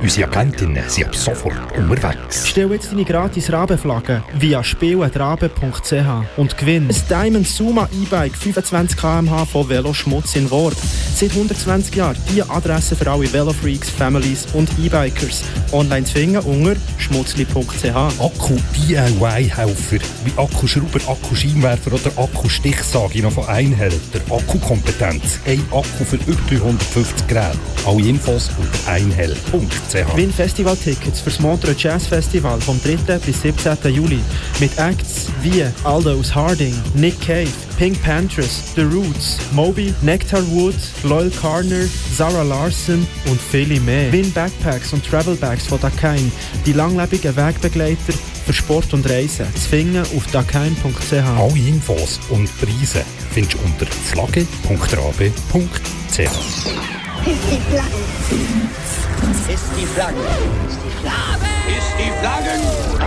Unsere Agentinnen sind ab sofort unterwegs. Stell jetzt deine gratis Rabenflagge via spielen.rabe.ch und gewinn ein Diamond Suma E-Bike 25 km/h von Veloschmutz in Worb. Seit 120 Jahren die Adresse für alle Velofreaks, Families und E-Bikers. Online zu finden unter schmutzli.ch. Akku-DIY-Helfer wie Akkuschrauber, Akkuscheinwerfer oder Akkustichsage noch von Einhälter. Akkukompetenz. Ein Akku für über 350 Geräte. Alle Infos unter einhell.ch. Gewinn Festivaltickets für das Montreux Jazz Festival vom 3. bis 17. Juli. Mit Acts wie Aldous Harding, Nick Cave, Pink Panthers, The Roots, Moby, Nectar Wood, Loyal Carner, Zara Larson und viele mehr. Win Backpacks und Travelbags von Dakine, die langlebigen Wegbegleiter für Sport und Reisen. Zu finden auf dakine.ch. Alle Infos und Preise findest du unter flagge.rabe.ch. Ist die Flagge. Ist die Flagge. Ist die Flagge.